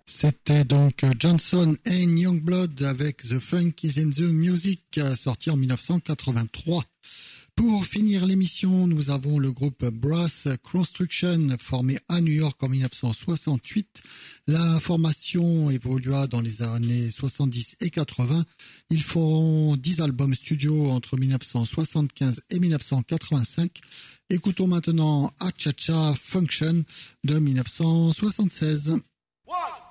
C'était donc Johnson and Youngblood avec The Funk is in the Music, sorti en 1983. Pour finir l'émission, nous avons le groupe Brass Construction, formé à New York en 1968. La formation évolua dans les années 70 et 80. Ils feront 10 albums studio entre 1975 et 1985. Écoutons maintenant Cha Cha Function de 1976.